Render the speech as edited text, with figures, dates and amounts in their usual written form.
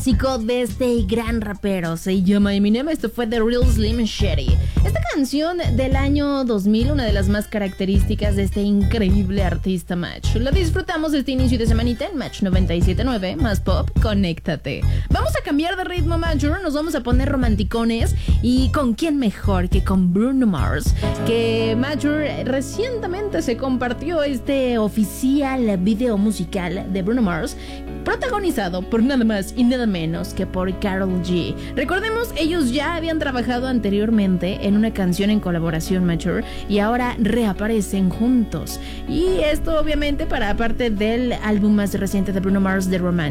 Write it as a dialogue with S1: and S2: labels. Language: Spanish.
S1: clásico de este gran rapero. Se llama Eminem. Esto fue The Real Slim Shady. Esta canción del año 2000, una de las más características de este increíble artista Match. Lo disfrutamos este inicio de semanita en Match 97.9, más pop, conéctate. Vamos a cambiar de ritmo, Matcher. Nos vamos a poner romanticones. ¿Y con quién mejor que con Bruno Mars? Que Matcher recientemente se compartió este oficial video musical de Bruno Mars, protagonizado por nada más y nada menos que por Karol G. Recordemos, ellos ya habían trabajado anteriormente en una canción en colaboración, Mature, y ahora reaparecen juntos. Y esto obviamente para parte del álbum más reciente de Bruno Mars, The Romantic.